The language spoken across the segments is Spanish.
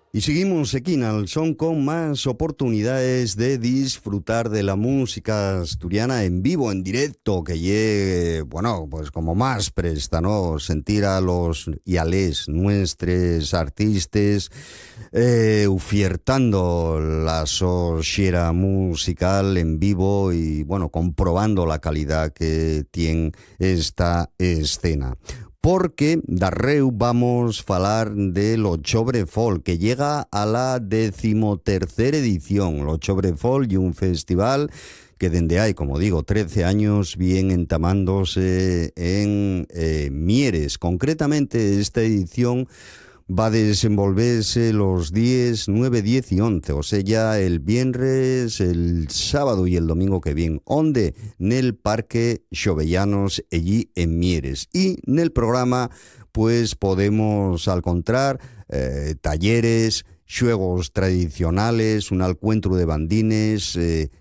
Y seguimos aquí en Al Son con más oportunidades de disfrutar de la música asturiana en vivo, en directo, que llegue, bueno, pues como más presta, ¿no? Sentir a los y a les nuestros artistas ufiertando la sociedad musical en vivo y, bueno, comprobando la calidad que tiene esta escena. Porque darreu vamos a falar de lo Chobre Folk, que llega a la 13ª edición. Lo Chobre Folk y un festival que desde hay, como digo, 13 años viene entamándose en Mieres. Concretamente, esta edición va a desenvolverse los días 9, 10 y 11, o sea, ya el viernes, el sábado y el domingo que viene. ¿Dónde? En el Parque Xovellanos, allí en Mieres. Y en el programa, pues podemos encontrar talleres, juegos tradicionales, un encuentro de bandines,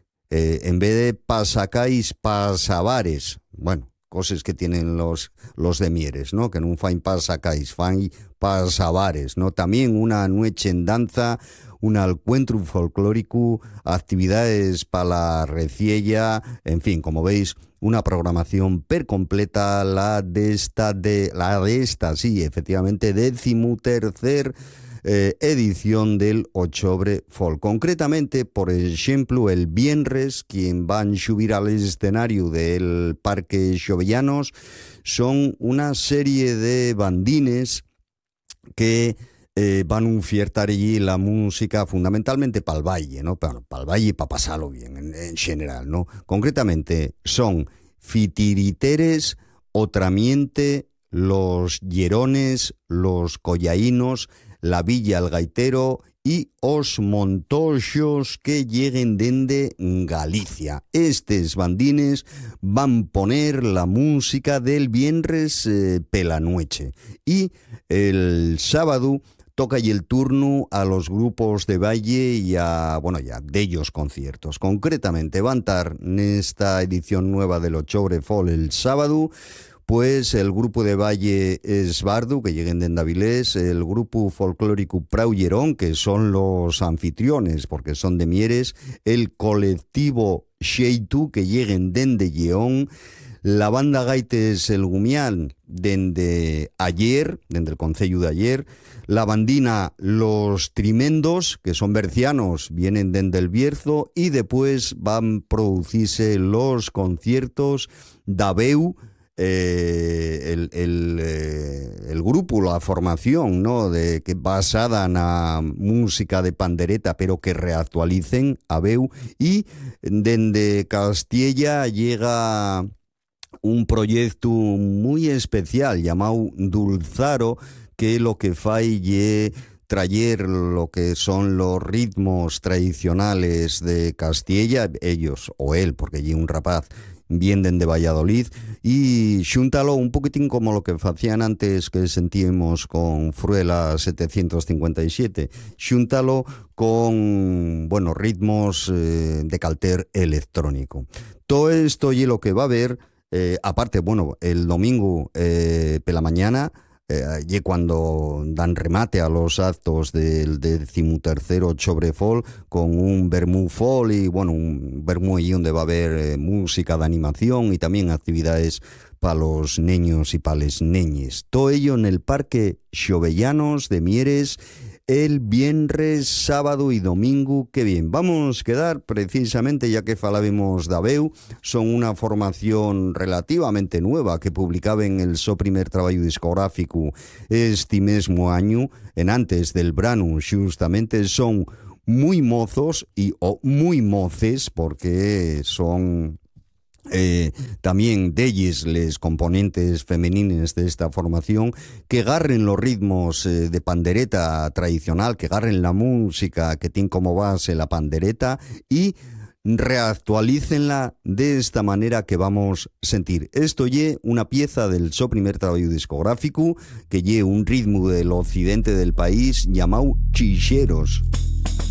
en vez de pasacais, pasabares. Bueno, cosas que tienen los de Mieres, ¿no? Que no fain pasacais, fain pasabares, ¿no? También una noche en danza, un encuentro folclórico, actividades para la reciella, en fin, como veis, una programación per completa, la de esta, sí, efectivamente, 13ª edición del Ochobre Folk. Concretamente, por ejemplo, el viernes, quien van a subir al escenario del Parque Xovellanos son una serie de bandines que van a ofertar allí la música fundamentalmente para el valle, ¿no? Para el valle y para pasarlo bien en general, ¿no? Concretamente son Fitiriteres, Otramiente, Los Llerones, Los Collaínos, La Villa El Gaitero y os montoxos que lleguen dende Galicia. Estes bandines van poner la música del viernes pela noche. Y el sábado toca y el turno a los grupos de valle y a, bueno, ya de ellos conciertos. Concretamente van a estar en esta edición nueva del Ochobre Folk el sábado, pues el grupo de Valle Esbardu, que lleguen de Avilés, el grupo folclórico Prau Llerón, que son los anfitriones, porque son de Mieres, el colectivo Xeitu, que lleguen de Lleón, la banda Gaites El Gumián, dende ayer, dende el concello de ayer, la bandina Los Trimendos, que son bercianos, vienen dende el Bierzo, y después van a producirse los conciertos d'Abeu, el grupo, la formación, ¿no? De que basada en la música de pandereta, pero que reactualicen Abeu. Y desde Castilla llega un proyecto muy especial llamado Dulzaro, que lo que fai ye traer lo que son los ritmos tradicionales de Castilla, ellos o él, porque allí un rapaz vienen de Valladolid, y xúntalo un poquitín como lo que hacían antes que sentíamos con Fruela 757, xúntalo con, bueno, ritmos de calter electrónico. Todo esto y lo que va a haber, aparte, bueno, el domingo pela mañana, y cuando dan remate a los actos del 13º Chobre Folk con un vermú folk y, bueno, un vermú allí donde va a haber música de animación y también actividades para los niños y para las neñes. Todo ello en el Parque Xovellanos de Mieres el viernes, sábado y domingo. Qué bien. Vamos a quedar precisamente, ya que falábamos de Abeu, son una formación relativamente nueva que publicaba en el so primer trabajo discográfico este mismo año, en antes del Branu, justamente. Son muy mozos y o muy moces, porque son también d'elles les componentes femenines de esta formación, que agarren los ritmos de pandereta tradicional, que agarren la música que tiene como base la pandereta y reactualícenla de esta manera que vamos a sentir. Esto ye una pieza del so primer trabajo discográfico, que ye un ritmo del occidente del país llamado Chicheros.